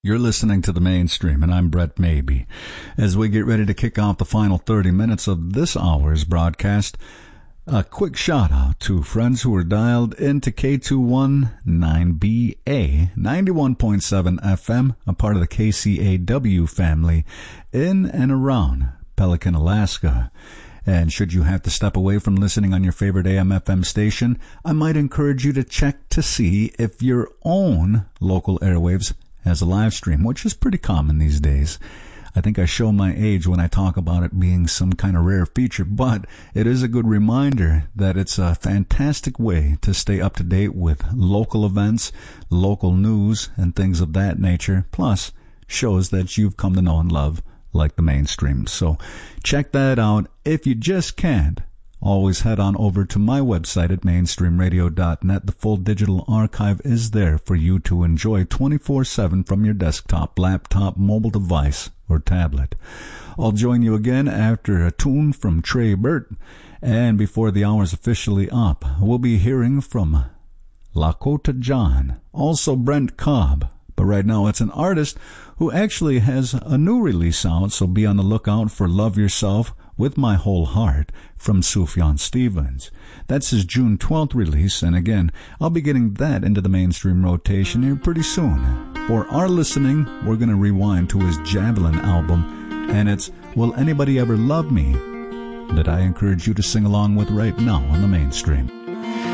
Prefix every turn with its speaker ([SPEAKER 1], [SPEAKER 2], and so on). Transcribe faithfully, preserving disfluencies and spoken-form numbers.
[SPEAKER 1] You're listening to The Mainstream, and I'm Brett Maybe. As we get ready to kick off the final thirty minutes of this hour's broadcast, a quick shout-out to friends who are dialed into K two nineteen B A, ninety-one point seven F M, a part of the K C A W family, in and around Pelican, Alaska. And should you have to step away from listening on your favorite A M F M station, I might encourage you to check to see if your own local airwaves has a live stream, which is pretty common these days. I think I show my age when I talk about it being some kind of rare feature, but it is a good reminder that it's a fantastic way to stay up to date with local events, local news, and things of that nature, plus shows that you've come to know and love like The Mainstream. So check that out. If you just can't, always head on over to my website at mainstream radio dot net. The full digital archive is there for you to enjoy twenty-four seven from your desktop, laptop, mobile device, or tablet. I'll join you again after a tune from Trey Burt, and before the hour's officially up, we'll be hearing from Lakota John, also Brent Cobb. But right now it's an artist who actually has a new release out, so be on the lookout for Love Yourself with My Whole Heart from Sufjan Stevens. That's his June twelfth release, and again, I'll be getting that into the mainstream rotation here pretty soon. For our listening, we're going to rewind to his Javelin album, and it's Will Anybody Ever Love Me, that I encourage you to sing along with right now on the Mainstream.